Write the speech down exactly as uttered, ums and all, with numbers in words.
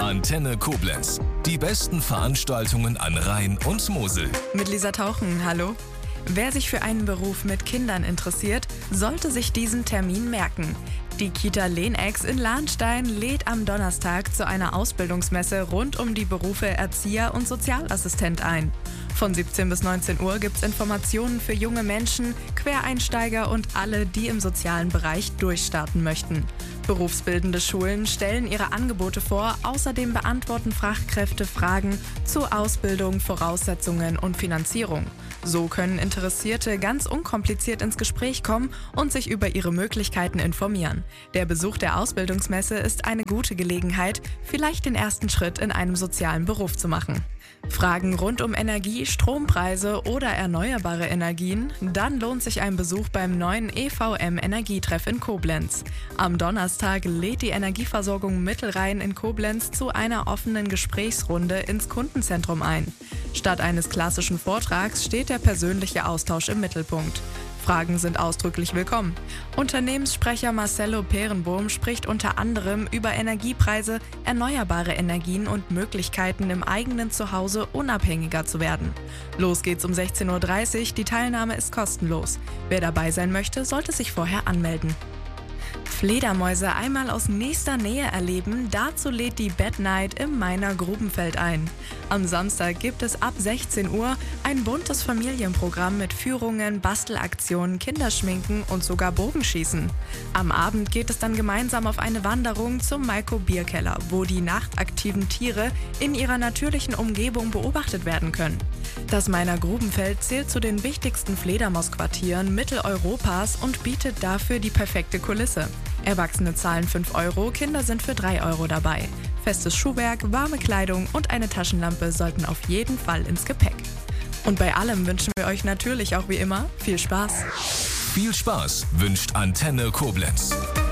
Antenne Koblenz. Die besten Veranstaltungen an Rhein und Mosel. Mit Lisa Tauchen, hallo. Wer sich für einen Beruf mit Kindern interessiert, sollte sich diesen Termin merken. Die Kita Lehnex in Lahnstein lädt am Donnerstag zu einer Ausbildungsmesse rund um die Berufe Erzieher und Sozialassistent ein. Von siebzehn bis neunzehn Uhr gibt es Informationen für junge Menschen, Quereinsteiger und alle, die im sozialen Bereich durchstarten möchten. Berufsbildende Schulen stellen ihre Angebote vor, außerdem beantworten Fachkräfte Fragen zu Ausbildung, Voraussetzungen und Finanzierung. So können Interessierte ganz unkompliziert ins Gespräch kommen und sich über ihre Möglichkeiten informieren. Der Besuch der Ausbildungsmesse ist eine gute Gelegenheit, vielleicht den ersten Schritt in einem sozialen Beruf zu machen. Fragen rund um Energie, Strompreise oder erneuerbare Energien? Dann lohnt sich ein Besuch beim neuen E V M-Energietreff in Koblenz. Am Donnerstag lädt die Energieversorgung Mittelrhein in Koblenz zu einer offenen Gesprächsrunde ins Kundenzentrum ein. Statt eines klassischen Vortrags steht der persönliche Austausch im Mittelpunkt. Fragen sind ausdrücklich willkommen. Unternehmenssprecher Marcello Perenbohm spricht unter anderem über Energiepreise, erneuerbare Energien und Möglichkeiten im eigenen Zuhause unabhängiger zu werden. Los geht's um sechzehn Uhr dreißig, die Teilnahme ist kostenlos. Wer dabei sein möchte, sollte sich vorher anmelden. Fledermäuse einmal aus nächster Nähe erleben, dazu lädt die Bad Night im Mainer Grubenfeld ein. Am Samstag gibt es ab sechzehn Uhr ein buntes Familienprogramm mit Führungen, Bastelaktionen, Kinderschminken und sogar Bogenschießen. Am Abend geht es dann gemeinsam auf eine Wanderung zum Maiko Bierkeller, wo die nachtaktiven Tiere in ihrer natürlichen Umgebung beobachtet werden können. Das Mainer Grubenfeld zählt zu den wichtigsten Fledermausquartieren Mitteleuropas und bietet dafür die perfekte Kulisse. Erwachsene zahlen fünf Euro, Kinder sind für drei Euro dabei. Festes Schuhwerk, warme Kleidung und eine Taschenlampe sollten auf jeden Fall ins Gepäck. Und bei allem wünschen wir euch natürlich auch wie immer viel Spaß. Viel Spaß wünscht Antenne Koblenz.